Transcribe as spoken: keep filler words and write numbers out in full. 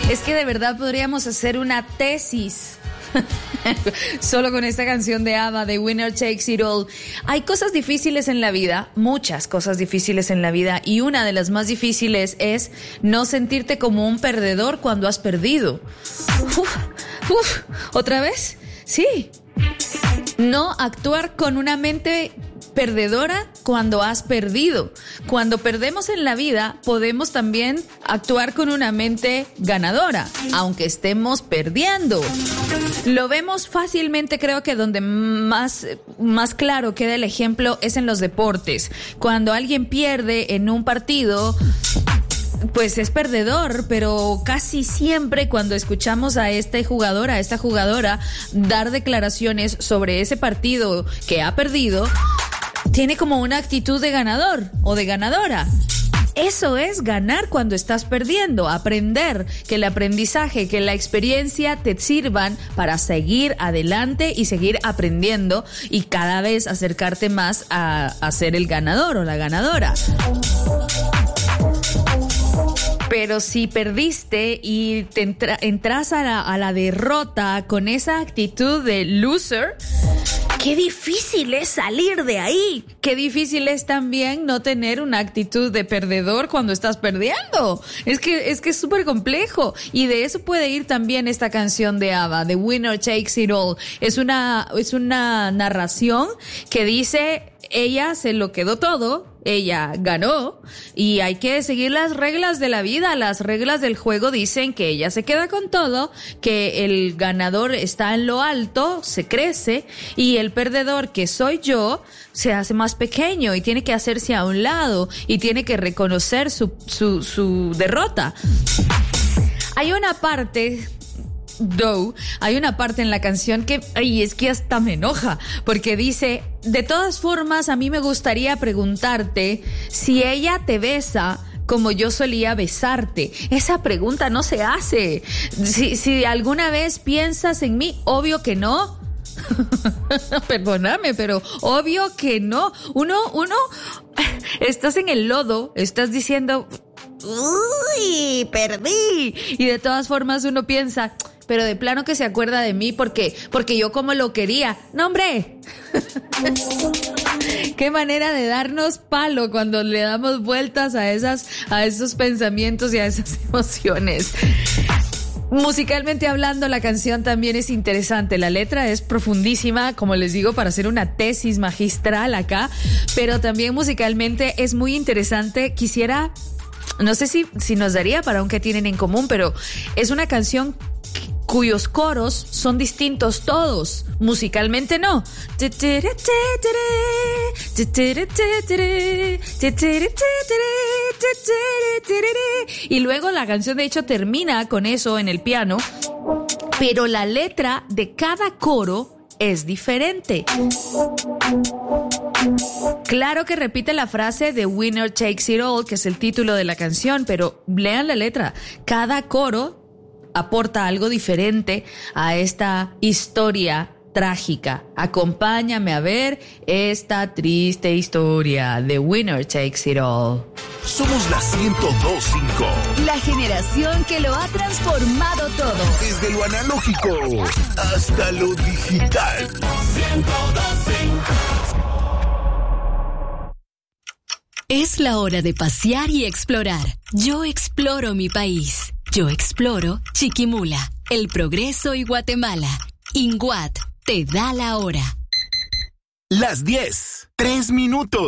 Es que de verdad podríamos hacer una tesis solo con esta canción de ABBA, The Winner Takes It All. Hay cosas difíciles en la vida, muchas cosas difíciles en la vida, y una de las más difíciles es no sentirte como un perdedor cuando has perdido. Uf, uf, ¿otra vez? Sí. No actuar con una mente perdedora cuando has perdido. Cuando perdemos en la vida, podemos también actuar con una mente ganadora, aunque estemos perdiendo. Lo vemos fácilmente, creo que donde más, más claro queda el ejemplo es en los deportes. Cuando alguien pierde en un partido, pues es perdedor, pero casi siempre cuando escuchamos a este jugador, a esta jugadora, dar declaraciones sobre ese partido que ha perdido, tiene como una actitud de ganador o de ganadora. Eso es ganar cuando estás perdiendo, aprender, que el aprendizaje, que la experiencia te sirvan para seguir adelante y seguir aprendiendo y cada vez acercarte más a, a ser el ganador o la ganadora. Pero si perdiste y te entra, entras a la, a la derrota con esa actitud de loser, qué difícil es salir de ahí. Qué difícil es también no tener una actitud de perdedor cuando estás perdiendo. Es que es que es súper complejo. Y de eso puede ir también esta canción de ABBA, The Winner Takes It All. Es una, es una narración que dice, ella se lo quedó todo, ella ganó, y hay que seguir las reglas de la vida. Las reglas del juego dicen que ella se queda con todo, que el ganador está en lo alto, se crece, y el perdedor, que soy yo, se hace más pequeño y tiene que hacerse a un lado y tiene que reconocer su, su, su derrota. Hay una parte... Do, hay una parte en la canción que, ay, es que hasta me enoja, porque dice, de todas formas, a mí me gustaría preguntarte si ella te besa como yo solía besarte. Esa pregunta no se hace. Si, si alguna vez piensas en mí, obvio que no. Perdóname, pero obvio que no. Uno, uno, estás en el lodo, estás diciendo, uy, perdí. Y de todas formas uno piensa, pero de plano que se acuerda de mí porque, porque yo como lo quería. ¡No, hombre! Qué manera de darnos palo cuando le damos vueltas a esas, a esos pensamientos y a esas emociones. Musicalmente hablando, la canción también es interesante. La letra es profundísima, como les digo, para hacer una tesis magistral acá, pero también musicalmente es muy interesante. Quisiera, no sé si, si nos daría para un que tienen en común, pero es una canción cuyos coros son distintos todos, musicalmente no. Y luego la canción de hecho termina con eso en el piano, pero la letra de cada coro es diferente. Claro que repite la frase The Winner Takes It All, que es el título de la canción, pero lean la letra. Cada coro aporta algo diferente a esta historia trágica. Acompáñame a ver esta triste historia. The Winner Takes It All. Somos la ciento dos punto cinco. La generación que lo ha transformado todo. Desde lo analógico hasta lo digital. ciento dos punto cinco. Es la hora de pasear y explorar. Yo exploro mi país. Yo exploro Chiquimula, El Progreso y Guatemala. INGUAT te da la hora. Las diez, tres minutos.